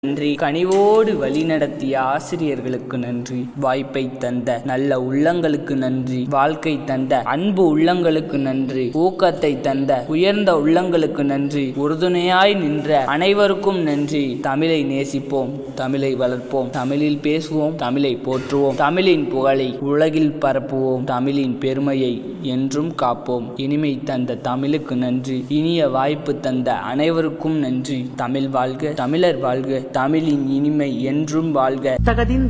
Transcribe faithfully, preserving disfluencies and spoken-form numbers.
நன்றி. கனிவோடு வழிநடத்திய ஆசிரியர்களுக்கு நன்றி. வாய்ப்பை தந்த நல்ல உள்ளங்களுக்கு நன்றி. வாழ்க்கை தந்த அன்பு உள்ளங்களுக்கு நன்றி. ஊக்கத்தை தந்த உயர்ந்த உள்ளங்களுக்கு நன்றி. உறுதுணையாய் நின்ற அனைவருக்கும் நன்றி. தமிழை நேசிப்போம், தமிழை வளர்ப்போம், தமிழில் பேசுவோம், தமிழை போற்றுவோம், தமிழின் புகழை உலகில் பரப்புவோம், தமிழின் பெருமையை என்றும் காப்போம். இனிமை தந்த தமிழுக்கு நன்றி. இனிய வாய்ப்பு தந்த அனைவருக்கும் நன்றி. தமிழ் வாழ்க, தமிழர் வாழ்க, தமிழின் இனிமை என்றும் வாழ்க. தகதின்